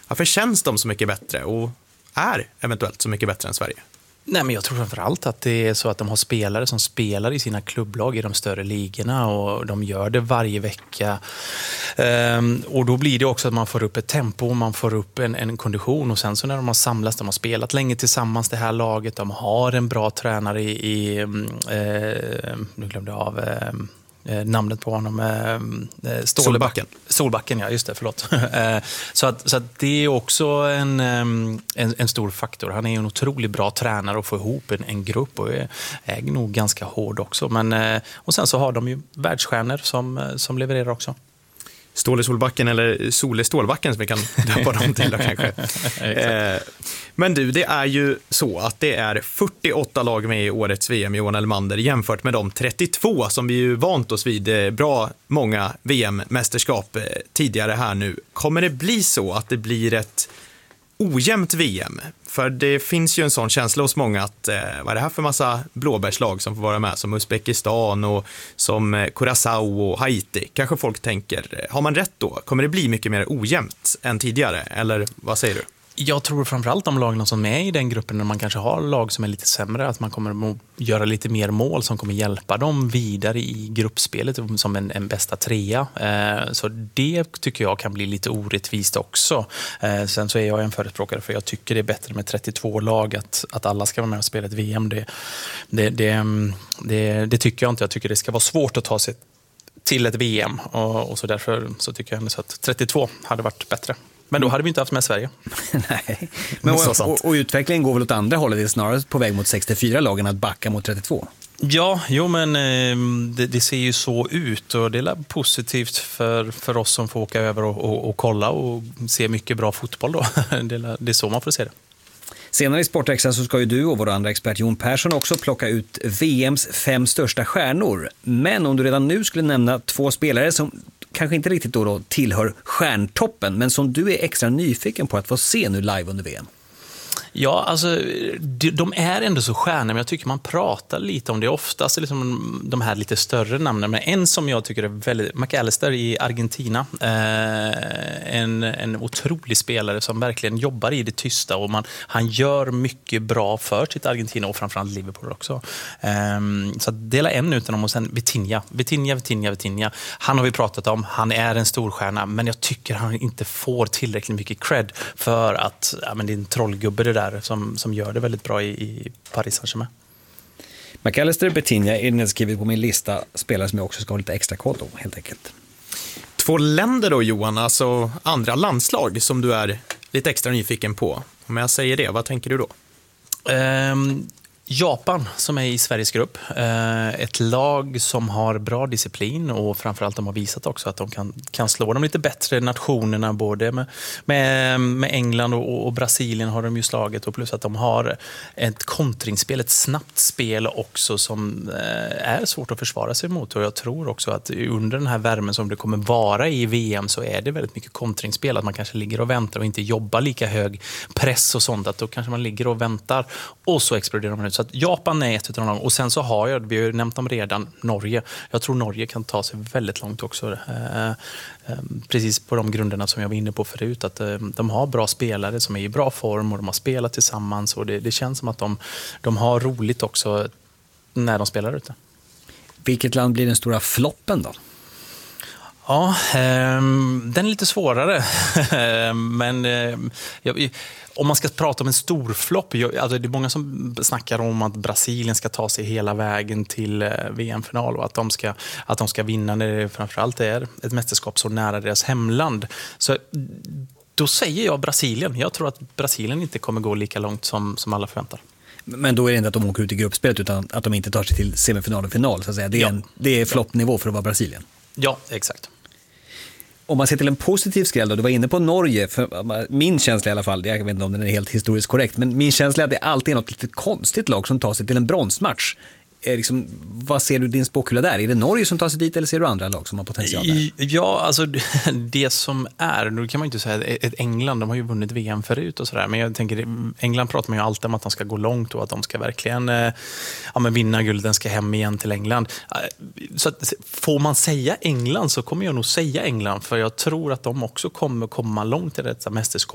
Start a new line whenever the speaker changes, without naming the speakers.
Varför känns de så mycket bättre och är eventuellt så mycket bättre än Sverige?
Nej, men jag tror framförallt att det är så att de har spelare som spelar i sina klubblag i de större ligorna och de gör det varje vecka. Och då blir det också att man får upp ett tempo, man får upp en kondition och sen så när de har samlats, de har spelat länge tillsammans det här laget, de har en bra tränare nu glömde jag av namnet på honom, Solbacken, ja, just det, förlåt. så att det är också en stor faktor. Han är ju en otroligt bra tränare och får ihop en grupp och är nog ganska hård också. Men, och sen så har de ju världsstjärnor som levererar också.
Ståle Solbacken eller Sole Stålbacken som vi kan döpa dem till då, kanske. Men du, det är ju så att det är 48 lag med i årets VM, Johan Elmander, jämfört med de 32 som vi ju vant oss vid bra många VM-mästerskap tidigare här nu. Kommer det bli så att det blir ett ojämnt VM? För det finns ju en sån känsla hos många att vad är det här för massa blåbärslag som får vara med, som Uzbekistan och som Curaçao och Haiti. Kanske folk tänker, har man rätt då? Kommer det bli mycket mer ojämnt än tidigare? Eller vad säger du?
Jag tror framförallt de lagen som är med i den gruppen, när man kanske har lag som är lite sämre, att man kommer att göra lite mer mål som kommer hjälpa dem vidare i gruppspelet som en bästa trea. Så det tycker jag kan bli lite orättvist också. Sen så är jag en förespråkare för jag tycker det är bättre med 32 lag, att alla ska vara med och spela ett VM. Det tycker jag inte. Jag tycker det ska vara svårt att ta sig till ett VM och så därför så tycker jag ändå så att 32 hade varit bättre. Men då hade vi inte haft med Sverige.
Nej. Men och utvecklingen går väl åt andra hållet. Det är snarare på väg mot 64 lagen att backa mot 32.
Ja, men det ser ju så ut och det är positivt för oss som får åka över och kolla och se mycket bra fotboll då. Det är så man får se det.
Senare i Sportextra så ska ju du och vår andra expert Jon Persson också plocka ut VMs 5 största stjärnor. Men om du redan nu skulle nämna 2 spelare som kanske inte riktigt då tillhör stjärntoppen, men som du är extra nyfiken på att få se nu live under VM.
Ja, alltså de är ändå så stjärnor, men jag tycker man pratar lite om det oftast, liksom de här lite större namnen. Men en som jag tycker är väldigt, McAllister i Argentina, en otrolig spelare som verkligen jobbar i det tysta och han gör mycket bra för sitt Argentina och framförallt Liverpool också. Så att dela en utan dem och sen Vitinha. Han har vi pratat om, han är en storstjärna, men jag tycker han inte får tillräckligt mycket cred för att det är en trollgubbe det där som gör det väldigt bra i Paris Saint-Germain.
McAllister, Vitinha är nedskrivet på min lista spelare som jag också ska ha lite extra koll på, helt enkelt.
2 länder då, Johan, alltså andra landslag som du är lite extra nyfiken på. Om jag säger det, vad tänker du då?
Japan som är i Sveriges grupp, ett lag som har bra disciplin och framförallt de har visat också att de kan slå de lite bättre nationerna, både med England och Brasilien har de ju slagit, och plus att de har ett kontringsspel, ett snabbt spel också som är svårt att försvara sig mot, och jag tror också att under den här värmen som det kommer vara i VM så är det väldigt mycket kontringsspel, att man kanske ligger och väntar och inte jobbar lika hög press och sånt, att då kanske man ligger och väntar och så exploderar man ut. Så att Japan är ett av dem. Och sen så har vi har ju nämnt dem redan, Norge. Jag tror Norge kan ta sig väldigt långt också. Precis på de grunderna som jag var inne på förut. Att de har bra spelare som är i bra form och de har spelat tillsammans. Och det känns som att de har roligt också när de spelar ute.
Vilket land blir den stora floppen då?
Ja, den är lite svårare. Men om man ska prata om en stor flopp, alltså det är många som snackar om att Brasilien ska ta sig hela vägen till VM-final och att de ska vinna när det framförallt är ett mästerskap så nära deras hemland. Så då säger jag Brasilien. Jag tror att Brasilien inte kommer gå lika långt som alla förväntar.
Men då är det inte att de åker ut i gruppspelet utan att de inte tar sig till semifinal och final, så att säga. Det är floppnivå för att vara Brasilien.
Ja, exakt.
Om man ser till en positiv skräll då, du var inne på Norge, för min känsla i alla fall, jag vet inte om den är helt historiskt korrekt, men min känsla är att det alltid är något lite konstigt lag som tar sig till en bronsmatch. Vad ser du din spåkula där? Är det Norge som tar sig dit eller ser du andra lag som har potential där?
Ja, alltså det som är, då kan man ju inte säga ett England, de har ju vunnit VM förut och sådär, men jag tänker, England pratar man ju alltid om att de ska gå långt och att de ska verkligen vinna guld, den ska hem igen till England. Så att, får man säga England så kommer jag nog säga England, för jag tror att de också kommer komma långt i detta mästerskap.